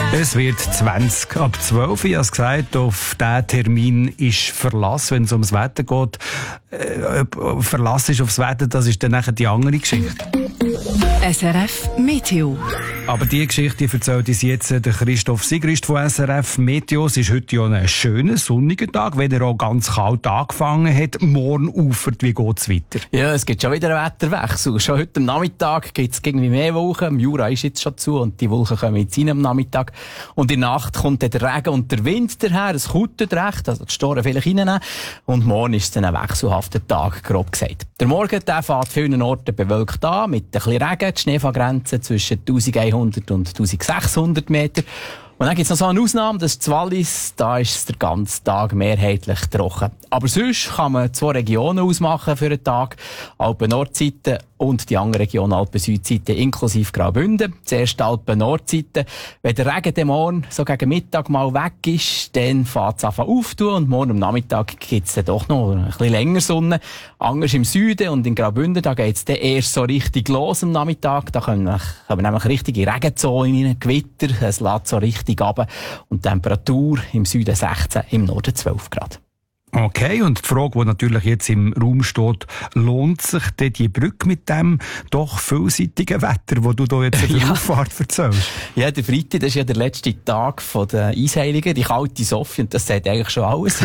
Es wird 20 ab 12. Ich habe es gesagt, auf diesen Termin ist Verlass, wenn es ums Wetter geht. Verlass ist aufs Wetter, das ist dann nachher die andere Geschichte. SRF Meteo. Aber die Geschichte erzählt uns jetzt der Christoph Sigrist von SRF Meteo. Es ist heute ja ein schöner, sonniger Tag, wenn er auch ganz kalt angefangen hat. Morgen ufert, wie geht es weiter? Ja, es gibt schon wieder einen Wetterwechsel. Schon heute am Nachmittag gibt es irgendwie mehr Wolken. Im Jura ist jetzt schon zu und die Wolken kommen jetzt rein am Nachmittag. Und in der Nacht kommt dann der Regen und der Wind daher. Es kutet recht, also die Storen vielleicht reinnehmen. Und morgen ist es dann ein wechselhafter Tag, grob gesagt. Der Morgen, der fährt vielen Orten bewölkt an, mit ein bisschen Regen. Die Schneefallgrenze zwischen 1100 und 1600 Meter. Und dann gibt es noch so eine Ausnahme, das ist das Wallis. Da ist es den ganzen Tag mehrheitlich trocken. Aber sonst kann man 2 Regionen ausmachen für einen Tag. Alpen-Nordseite und die andere Region Alpen-Südseite inklusive Graubünden. Zuerst Alpen-Nordseite. Wenn der Regen dann morgen so gegen Mittag mal weg ist, dann fährt es an aufzutun und morgen am Nachmittag gibt es dann doch noch ein bisschen länger Sonne. Anders im Süden und in Graubünden, da geht es dann erst so richtig los am Nachmittag. Da kommen nämlich richtige Regenzonen rein, Gewitter, es lässt so richtig runter und die Temperatur im Süden 16, im Norden 12 Grad. Okay, und die Frage, die natürlich jetzt im Raum steht, lohnt sich denn die Brücke mit dem doch vielseitigen Wetter, das du da jetzt für die Auffahrt erzählst? Ja, der Freitag, das ist ja der letzte Tag der Eisheiligen, die kalte Sophie, und das sagt eigentlich schon alles.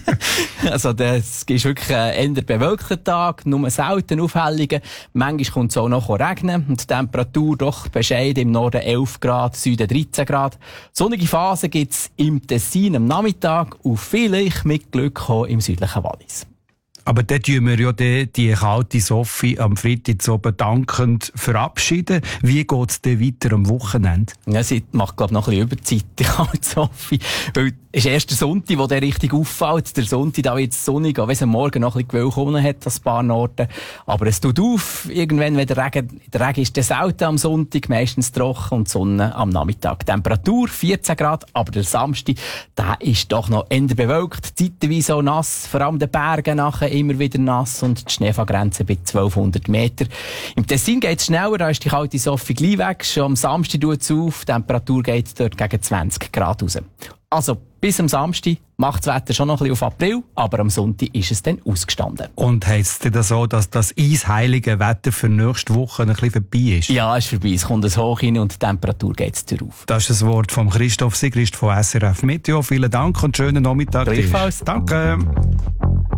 Also, das ist wirklich ein eher bewölkter Tag, nur selten Aufhellungen. Manchmal kommt es auch noch regnen und die Temperatur doch bescheiden, im Norden 11 Grad, Süden 13 Grad. Sonnige Phasen gibt es im Tessin am Nachmittag und vielleicht mit Glück im südlichen Wallis. Aber dort tun wir ja die kalte Sophie am Freitag so bedankend verabschieden. Wie geht es denn weiter am Wochenende? Ja, sie macht, glaube ich, noch ein bisschen Überzeit, die kalte Sophie. Weil es ist erst der Sonntag, wo der richtig auffällt. Der Sonntag, da wird es sonnig, auch wenn es am Morgen noch ein bisschen Gewölk hat, an ein paar Orten. Aber es tut auf, irgendwann, wenn der Regen ist der selten am Sonntag, meistens trocken und die Sonne am Nachmittag. Temperatur 14 Grad, aber der Samstag, der ist doch noch eher bewölkt, zeitweise auch nass, vor allem die Berge nachher immer wieder nass und die Schneefallgrenze bei 1200 Meter. Im Tessin geht es schneller, da ist die kalte Sophie gleich weg. Schon am Samstag tut es auf, die Temperatur geht dort gegen 20 Grad raus. Also bis am Samstag macht das Wetter schon noch ein bisschen auf April, aber am Sonntag ist es dann ausgestanden. Und heisst es denn so, dass das eisheilige Wetter für nächste Woche ein bisschen vorbei ist? Ja, es ist vorbei. Es kommt ein Hoch rein und die Temperatur geht auf. Das ist das Wort von Christoph Sigrist von SRF Meteo. Vielen Dank und schönen Nachmittag. Gleichfalls. Danke.